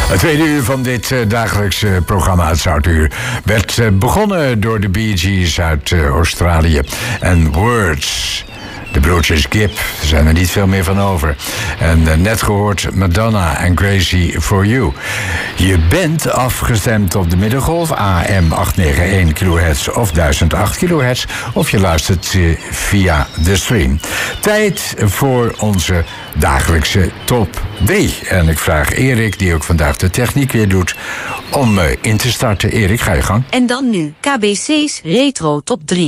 Het tweede uur van dit dagelijkse programma, het Zoutuur, werd begonnen door de Bee Gees uit Australië en Words. De broertjes Gibb, er zijn er niet veel meer van over. En net gehoord Madonna en Crazy For You. Je bent afgestemd op de middengolf, AM 891 kHz of 1008 kHz. Of je luistert via de stream. Tijd voor onze dagelijkse top 3. En ik vraag Erik, die ook vandaag de techniek weer doet, om in te starten. Erik, ga je gang. En dan nu KBC's Retro Top 3.